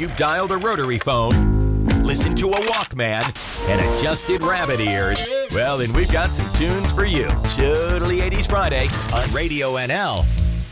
you've dialed a rotary phone, listened to a Walkman, and adjusted rabbit ears, well, then we've got some tunes for you. Totally 80s Friday on Radio NL.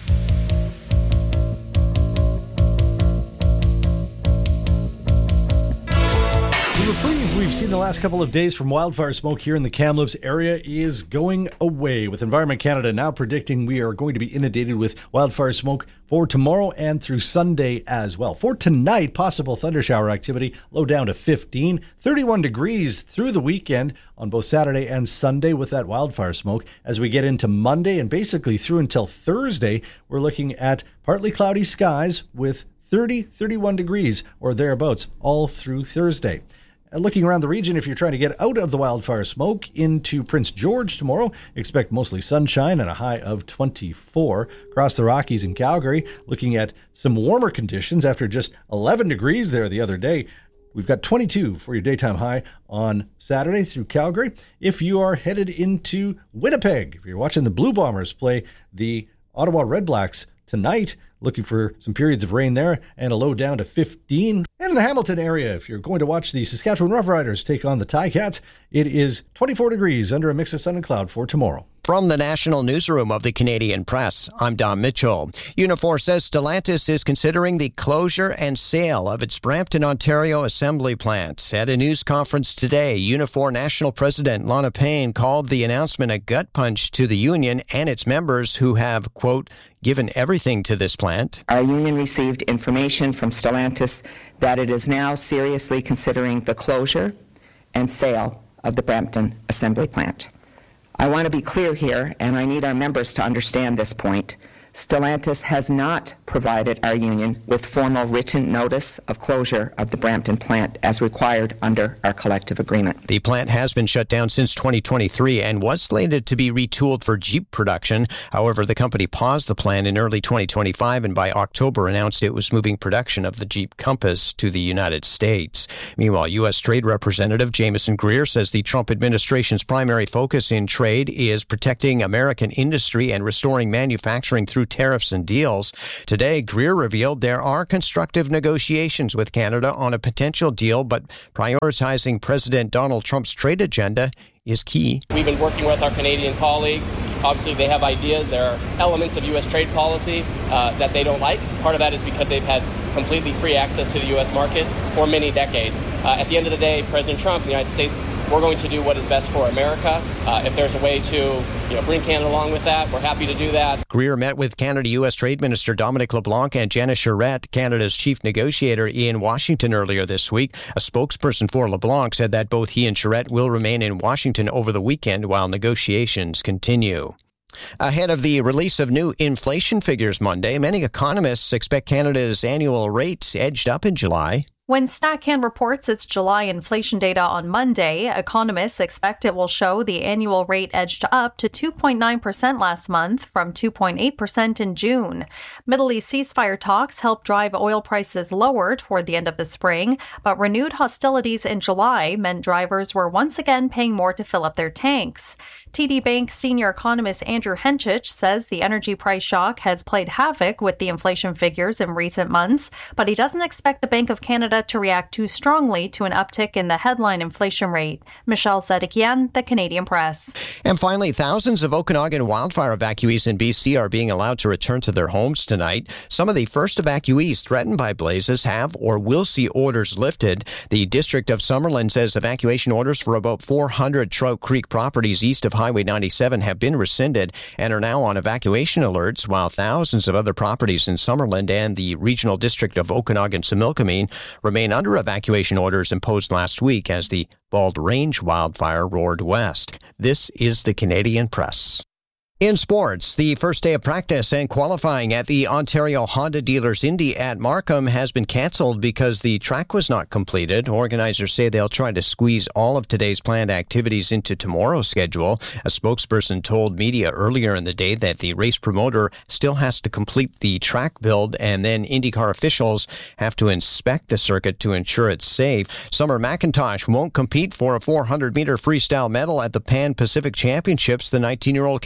The reprieve we've seen the last couple of days from wildfire smoke here in the Kamloops area is going away, with Environment Canada now predicting we are going to be inundated with wildfire smoke for tomorrow and through Sunday as well. For tonight, possible thundershower activity, low down to 15, 31 degrees through the weekend on both Saturday and Sunday with that wildfire smoke. As we get into Monday and basically through until Thursday, we're looking at partly cloudy skies with 30, 31 degrees or thereabouts all through Thursday. Looking around the region, if you're trying to get out of the wildfire smoke into Prince George tomorrow, expect mostly sunshine and a high of 24. Across the Rockies and Calgary, looking at some warmer conditions after just 11 degrees there the other day. We've got 22 for your daytime high on Saturday through Calgary. If you are headed into Winnipeg, if you're watching the Blue Bombers play the Ottawa Red Blacks tonight, looking for some periods of rain there and a low down to 15. And in the Hamilton area, if you're going to watch the Saskatchewan Roughriders take on the Ticats, it is 24 degrees under a mix of sun and cloud for tomorrow. From the National Newsroom of the Canadian Press, I'm Don Mitchell. Unifor says Stellantis is considering the closure and sale of its Brampton, Ontario assembly plant. At a news conference today, Unifor National President Lana Payne called the announcement a gut punch to the union and its members who have, quote, given everything to this plant. Our union received information from Stellantis that it is now seriously considering the closure and sale of the Brampton assembly plant. I want to be clear here, and I need our members to understand this point. Stellantis has not provided our union with formal written notice of closure of the Brampton plant as required under our collective agreement. The plant has been shut down since 2023 and was slated to be retooled for Jeep production. However, the company paused the plan in early 2025 and by October announced it was moving production of the Jeep Compass to the United States. Meanwhile, U.S. Trade Representative Jameson Greer says the Trump administration's primary focus in trade is protecting American industry and restoring manufacturing through tariffs and deals. Today, Greer revealed there are constructive negotiations with Canada on a potential deal, but prioritizing President Donald Trump's trade agenda is key. We've been working with our Canadian colleagues. Obviously, they have ideas. There are elements of U.S. trade policy that they don't like. Part of that is because they've had completely free access to the U.S. market for many decades. At the end of the day, President Trump and the United States, we're going to do what is best for America. If there's a way to bring Canada along with that, we're happy to do that. Greer met with Canada-U.S. Trade Minister Dominic LeBlanc and Janice Charette, Canada's chief negotiator, in Washington earlier this week. A spokesperson for LeBlanc said that both he and Charette will remain in Washington over the weekend while negotiations continue. Ahead of the release of new inflation figures Monday, many economists expect Canada's annual rate edged up in July. When StatCan reports its July inflation data on Monday, economists expect it will show the annual rate edged up to 2.9% last month from 2.8% in June. Middle East ceasefire talks helped drive oil prices lower toward the end of the spring, but renewed hostilities in July meant drivers were once again paying more to fill up their tanks. TD Bank senior economist Andrew Henchich says the energy price shock has played havoc with the inflation figures in recent months, but he doesn't expect the Bank of Canada to react too strongly to an uptick in the headline inflation rate. Michelle Zedekian, The Canadian Press. And finally, thousands of Okanagan wildfire evacuees in BC are being allowed to return to their homes tonight. Some of the first evacuees threatened by blazes have or will see orders lifted. The District of Summerland says evacuation orders for about 400 Trout Creek properties east of Highway 97 have been rescinded and are now on evacuation alerts, while thousands of other properties in Summerland and the Regional District of Okanagan-Similkameen remain under evacuation orders imposed last week as the Bald Range wildfire roared west. This is the Canadian Press. In sports, the first day of practice and qualifying at the Ontario Honda Dealers Indy at Markham has been cancelled because the track was not completed. Organizers say they'll try to squeeze all of today's planned activities into tomorrow's schedule. A spokesperson told media earlier in the day that the race promoter still has to complete the track build, and then IndyCar officials have to inspect the circuit to ensure it's safe. Summer McIntosh won't compete for a 400-meter freestyle medal at the Pan Pacific Championships. The 19-year-old Canadian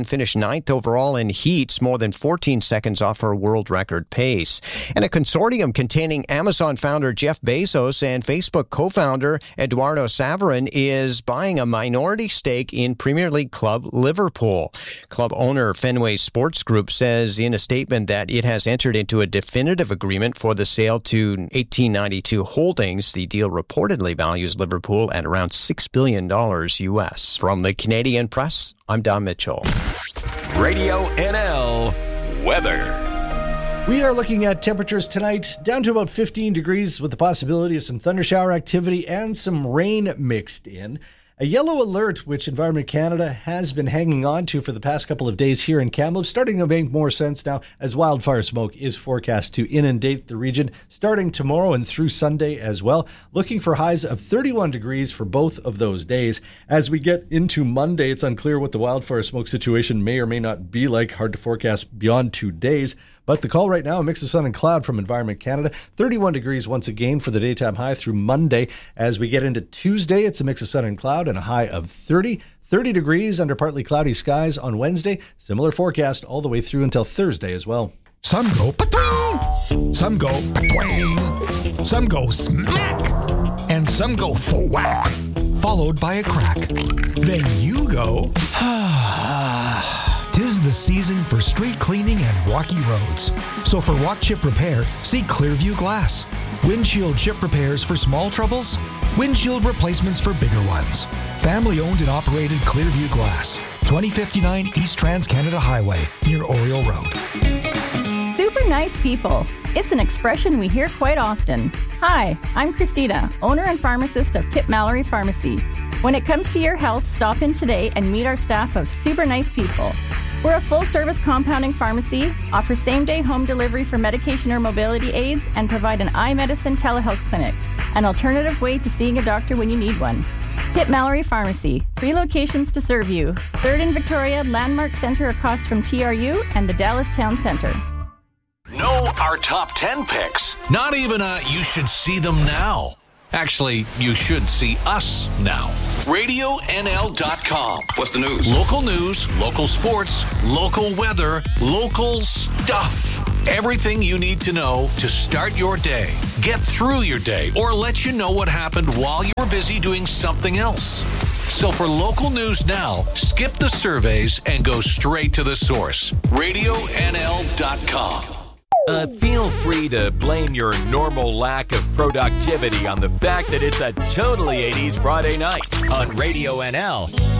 finished 9th overall in heats, more than 14 seconds off her world record pace. And a consortium containing Amazon founder Jeff Bezos and Facebook co-founder Eduardo Saverin is buying a minority stake in Premier League club Liverpool. Club owner Fenway Sports Group says in a statement that it has entered into a definitive agreement for the sale to 1892 Holdings. The deal reportedly values Liverpool at around $6 billion U.S. From the Canadian Press, I'm Don Mitchell. Radio NL weather. We are looking at temperatures tonight down to about 15 degrees with the possibility of some thundershower activity and some rain mixed in. A yellow alert, which Environment Canada has been hanging on to for the past couple of days here in Kamloops, starting to make more sense now as wildfire smoke is forecast to inundate the region starting tomorrow and through Sunday as well. Looking for highs of 31 degrees for both of those days. As we get into Monday, it's unclear what the wildfire smoke situation may or may not be like. Hard to forecast beyond 2 days. But the call right now, a mix of sun and cloud from Environment Canada. 31 degrees once again for the daytime high through Monday. As we get into Tuesday, it's a mix of sun and cloud and a high of 30. 30 degrees under partly cloudy skies on Wednesday. Similar forecast all the way through until Thursday as well. Some go pa-twing, some go pa-twing, some go smack, and some go thwack, followed by a crack. Then you go, Tis the season for street cleaning and rocky roads. So for walk chip repair, see Clearview Glass. Windshield chip repairs for small troubles, windshield replacements for bigger ones. Family owned and operated Clearview Glass, 2059 East Trans-Canada Highway, near Oriole Road. Super nice people. It's an expression we hear quite often. Hi, I'm Christina, owner and pharmacist of Kip Mallory Pharmacy. When it comes to your health, stop in today and meet our staff of super nice people. We're a full-service compounding pharmacy, offer same-day home delivery for medication or mobility aids, and provide an eye medicine telehealth clinic, an alternative way to seeing a doctor when you need one. Kip Mallory Pharmacy, 3 locations to serve you. 3rd in Victoria, Landmark Center across from TRU, and the Dallas Town Center. Know our top 10 picks. Not even you should see them now. Actually, you should see us now. RadioNL.com. What's the news? Local news, local sports, local weather, local stuff. Everything you need to know to start your day, get through your day, or let you know what happened while you were busy doing something else. So for local news now, skip the surveys and go straight to the source. RadioNL.com. Feel free to blame your normal lack of productivity on the fact that it's a totally 80s Friday night on Radio NL.